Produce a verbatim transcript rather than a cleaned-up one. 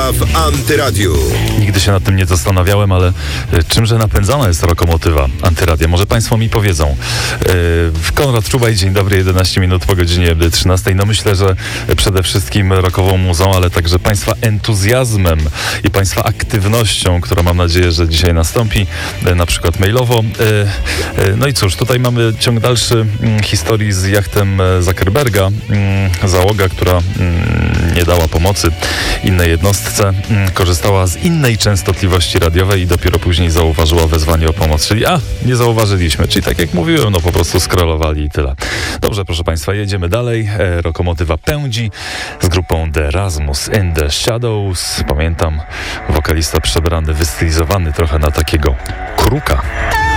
w Antyradiu. Nigdy się nad tym nie zastanawiałem, ale czymże napędzana jest lokomotywa Antyradia? Może Państwo mi powiedzą. Yy, Konrad Czubaj, dzień dobry, jedenaście minut po godzinie trzynastej. No myślę, że przede wszystkim rockową muzą, ale także Państwa entuzjazmem i Państwa aktywnością, która mam nadzieję, że dzisiaj nastąpi, yy, na przykład mailowo. Yy, yy, no i cóż, tutaj mamy ciąg dalszy yy, historii z jachtem Zuckerberga. Yy, załoga, która yy, nie dała pomocy innej jednostce, yy, korzystała z innej częstotliwości radiowej i dopiero później zauważyła wezwanie o pomoc. Czyli a, nie zauważyliśmy. Czyli tak jak mówiłem, no po prostu scrollowali i tyle. Dobrze, proszę Państwa, jedziemy dalej. E, Lokomotywa pędzi z grupą The Erasmus in the Shadows. Pamiętam, wokalista przebrany, wystylizowany trochę na takiego kruka.